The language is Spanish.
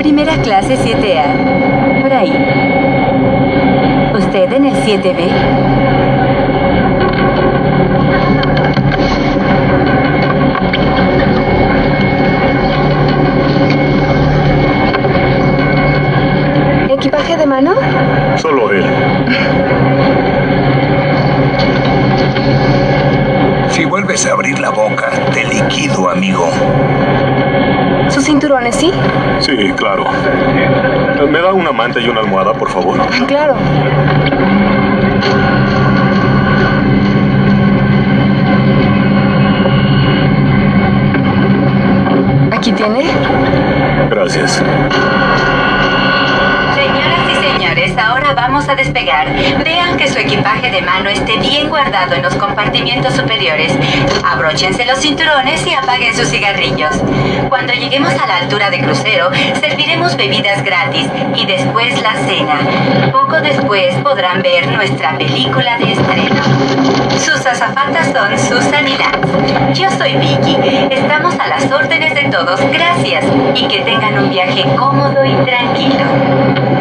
Primera clase 7A. Por ahí. ¿Usted en el 7B? ¿Equipaje de mano? Solo él. Si vuelves a abrir la boca, te liquido, amigo. ¿Sus cinturones, sí? Sí, claro. ¿Me da una manta y una almohada, por favor? Claro. ¿Aquí tiene? Gracias. Señoras y señores, ahora vamos a despegar. Vean que su equipaje de mano esté bien guardado en los compartimientos superiores. Abróchense los cinturones y apaguen sus cigarrillos. Cuando lleguemos a la altura de crucero, serviremos bebidas gratis y después la cena. Poco después podrán ver nuestra película de estreno. Sus azafatas son Susan y Lance. Yo soy Vicky. Estamos a las órdenes de todos. Gracias y que tengan un viaje cómodo y tranquilo.